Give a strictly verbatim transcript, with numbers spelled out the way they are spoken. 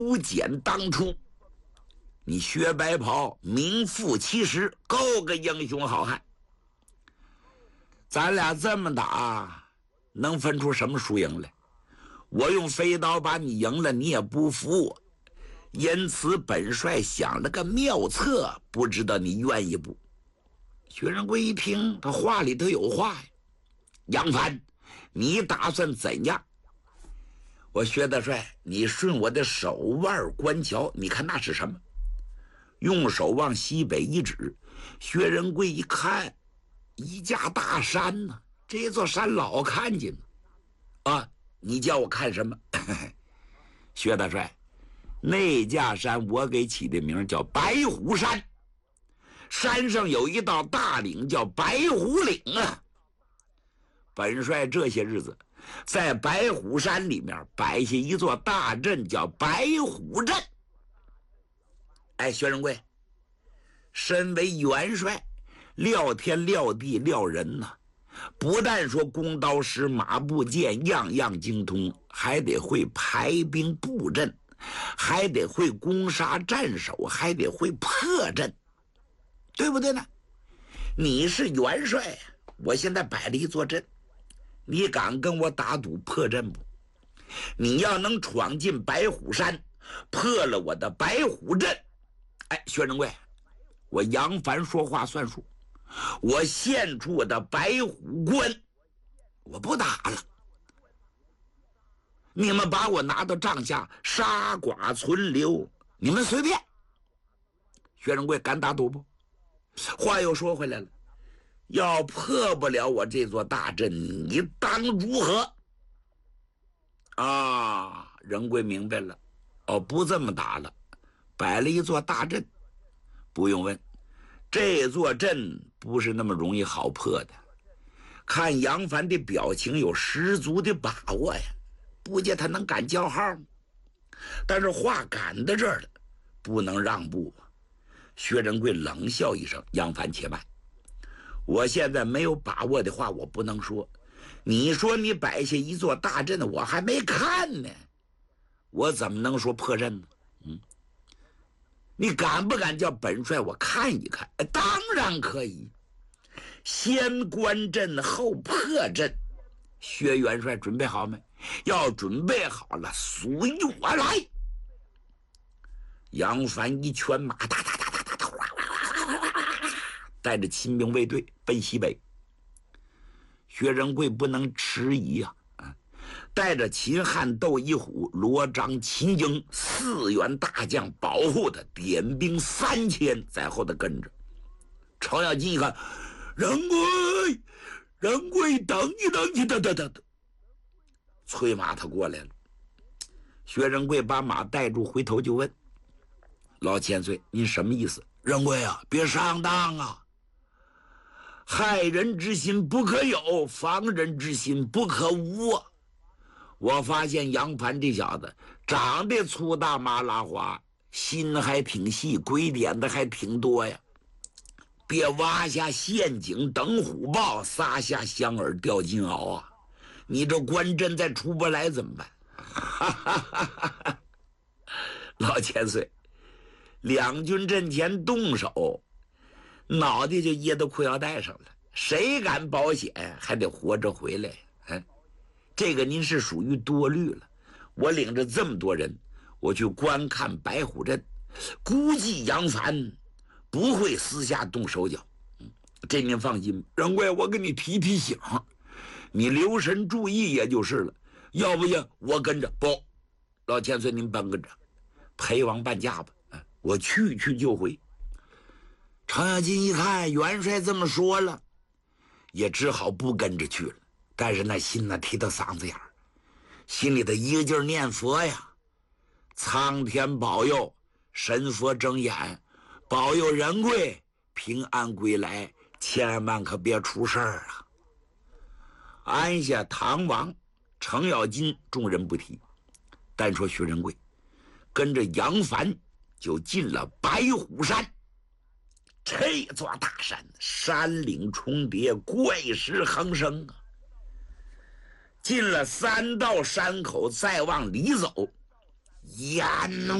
不减当初，你薛白袍名副其实，够个英雄好汉。咱俩这么打，能分出什么输赢来？我用飞刀把你赢了，你也不服我。因此本帅想了个妙策，不知道你愿意不？薛仁贵一听，他话里头有话呀。杨帆，你打算怎样？我薛大帅，你顺我的手腕观瞧，你看那是什么？用手往西北一指，薛仁贵一看，一架大山呢、啊，这座山老看见了啊！你叫我看什么？薛大帅，那架山我给起的名叫白虎山，山上有一道大岭叫白虎岭啊。本帅这些日子在白虎山里面摆下一座大阵，叫白虎阵。哎，薛仁贵，身为元帅，料天料地料人呐、啊，不但说弓刀石马步剑样样精通，还得会排兵布阵，还得会攻杀战守，还得会破阵，对不对呢？你是元帅，我现在摆了一座阵，你敢跟我打赌破阵不？你要能闯进白虎山，破了我的白虎阵，哎，薛仁贵，我杨凡说话算数，我献出我的白虎关，我不打了。你们把我拿到帐下杀剐存留，你们随便。薛仁贵敢打赌不？话又说回来了，要破不了我这座大阵，你当如何？啊，仁贵明白了，哦，不这么打了，摆了一座大阵，不用问，这座阵不是那么容易好破的。看杨凡的表情有十足的把握呀，不见他能敢叫号吗？但是话赶到这儿了，不能让步啊。薛仁贵冷笑一声：“杨凡且慢，我现在没有把握的话，我不能说。你说你摆下一座大阵，我还没看呢，我怎么能说破阵呢？嗯，你敢不敢叫本帅我看一看？当然可以，先观阵后破阵。薛元帅准备好没？要准备好了，随我来。”杨凡一拳马，哒哒哒哒哒哒，哗哗哗哗哗哗，带着亲兵卫队奔西北。薛仁贵不能迟疑啊！啊，带着秦汉斗一虎、罗章、秦英四员大将保护他，点兵三千在后头跟着。程咬金一看，仁贵，仁贵，等一等，你等等等等，催马他过来了。薛仁贵把马带住，回头就问：“老千岁，您什么意思？”“仁贵啊，别上当啊！害人之心不可有，防人之心不可无啊！我发现杨凡这小子长得粗大麻拉花，心还挺细，鬼点子还挺多呀。别挖下陷阱等虎豹，撒下香饵钓金鳌啊！你这关阵再出不来怎么办？”哈哈哈哈哈！老千岁，两军阵前动手，脑袋就掖到裤腰带上了，谁敢保险还得活着回来？嗯，这个您是属于多虑了。我领着这么多人，我去观看白虎阵，估计杨凡不会私下动手脚。嗯，这您放心。仁贵，我给你提提醒，你留神注意也就是了。要不然我跟着不，老千岁您甭跟着，陪王伴驾吧。我去去就回。程咬金一看元帅这么说了，也只好不跟着去了。但是那心呢提到嗓子眼儿，心里头一个劲儿念佛呀：“苍天保佑，神佛睁眼，保佑仁贵平安归来，千万可别出事儿啊！”安下唐王程咬金众人不提，单说薛仁贵跟着杨凡就进了白虎山。这座大山山岭重叠，怪石横生啊！进了三道山口，再往里走， 阎